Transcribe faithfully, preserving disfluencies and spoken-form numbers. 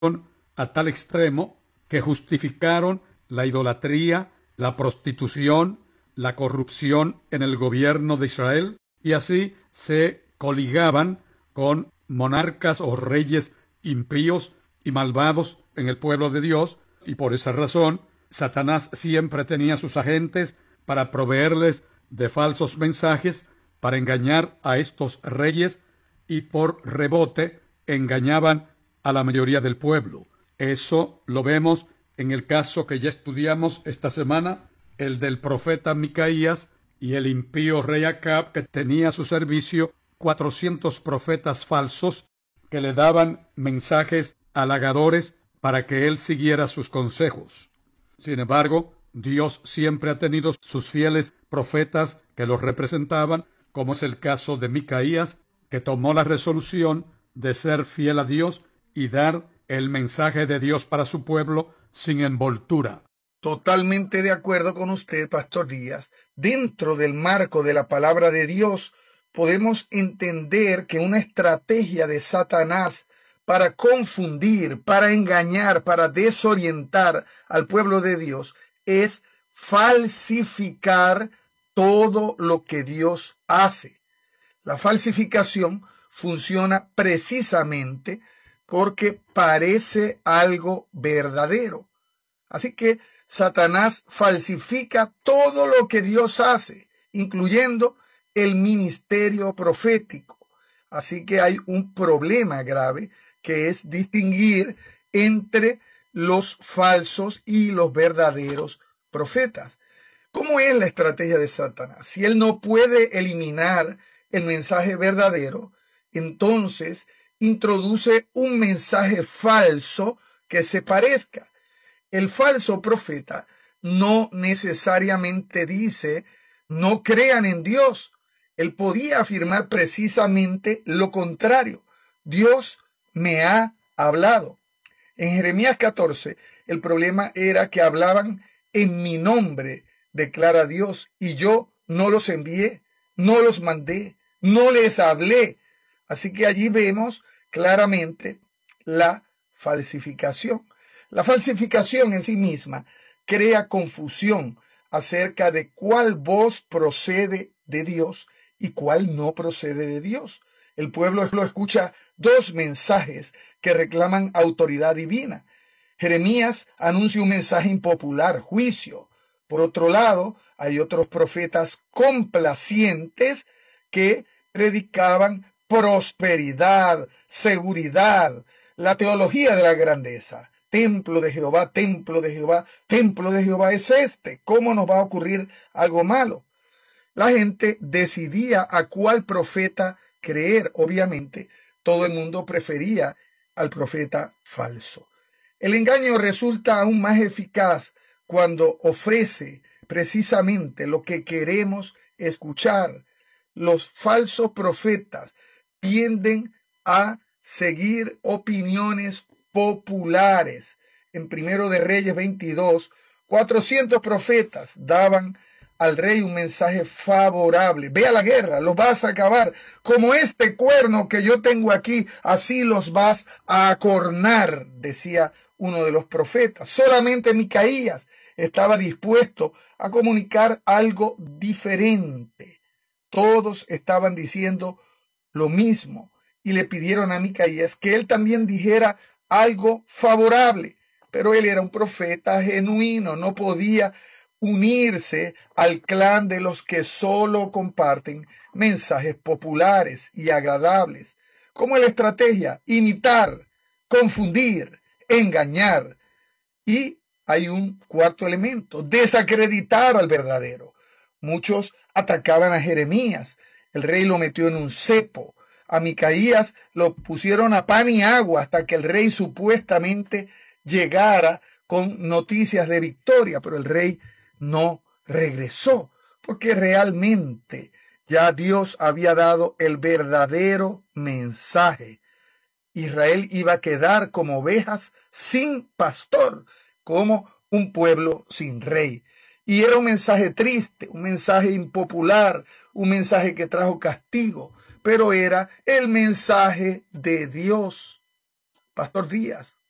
a tal extremo que justificaron la idolatría, la prostitución, la corrupción en el gobierno de Israel, y así se coligaban con monarcas o reyes impíos y malvados en el pueblo de Dios, y por esa razón Satanás siempre tenía sus agentes para proveerles de falsos mensajes, para engañar a estos reyes, y por rebote engañaban a la mayoría del pueblo. Eso lo vemos en el caso que ya estudiamos esta semana, el del profeta Micaías y el impío rey Acab, que tenía a su servicio cuatrocientos profetas falsos que le daban mensajes halagadores para que él siguiera sus consejos. Sin embargo, Dios siempre ha tenido sus fieles profetas que los representaban, como es el caso de Micaías, que tomó la resolución de ser fiel a Dios y dar el mensaje de Dios para su pueblo sin envoltura. Totalmente de acuerdo con usted, Pastor Díaz. Dentro del marco de la palabra de Dios, podemos entender que una estrategia de Satanás para confundir, para engañar, para desorientar al pueblo de Dios es falsificar todo lo que Dios hace. La falsificación funciona precisamente porque parece algo verdadero. Así que Satanás falsifica todo lo que Dios hace, incluyendo el ministerio profético. Así que hay un problema grave que es distinguir entre los falsos y los verdaderos profetas. ¿Cómo es la estrategia de Satanás? Si él no puede eliminar el mensaje verdadero, entonces introduce un mensaje falso que se parezca. El falso profeta no necesariamente dice no crean en Dios. Él podía afirmar precisamente lo contrario. Dios me ha hablado. En Jeremías catorce, el problema era que hablaban en mi nombre, declara Dios, y yo no los envié, no los mandé, no les hablé. Así que allí vemos claramente la falsificación. La falsificación en sí misma crea confusión acerca de cuál voz procede de Dios y cuál no procede de Dios. El pueblo lo escucha dos mensajes que reclaman autoridad divina. Jeremías anuncia un mensaje impopular, juicio. Por otro lado, hay otros profetas complacientes que predicaban prosperidad, seguridad, la teología de la grandeza. Templo de Jehová, templo de Jehová, templo de Jehová es este. ¿Cómo nos va a ocurrir algo malo? La gente decidía a cuál profeta creer. Obviamente, todo el mundo prefería al profeta falso. El engaño resulta aún más eficaz cuando ofrece precisamente lo que queremos escuchar. Los falsos profetas tienden a seguir opiniones populares. En Primero de Reyes veintidós, cuatrocientos profetas daban al rey un mensaje favorable. Ve a la guerra, los vas a acabar. Como este cuerno que yo tengo aquí, así los vas a acornar, decía uno de los profetas. Solamente Micaías estaba dispuesto a comunicar algo diferente. Todos estaban diciendo lo mismo y le pidieron a Micaías que él también dijera algo favorable. Pero él era un profeta genuino, no podía unirse al clan de los que solo comparten mensajes populares y agradables. ¿Cómo es la estrategia? Imitar, confundir, engañar. Y hay un cuarto elemento, desacreditar al verdadero. Muchos atacaban a Jeremías. El rey lo metió en un cepo. A Micaías lo pusieron a pan y agua hasta que el rey supuestamente llegara con noticias de victoria, pero el rey no regresó, porque realmente ya Dios había dado el verdadero mensaje. Israel iba a quedar como ovejas sin pastor, como un pueblo sin rey. Y era un mensaje triste, un mensaje impopular, un mensaje que trajo castigo, pero era el mensaje de Dios. Pastor Díaz,